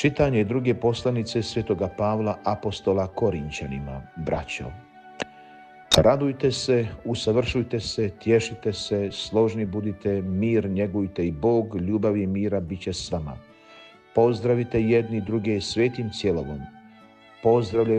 Čitanje druge poslanice svetoga Pavla apostola Korinćanima, braćo. Radujte se, usavršujte se, tješite se, složni budite, mir njegujte i Bog ljubavi i mira bit će s vama. Pozdravite jedni druge svetim cjelovom. Pozdravljaju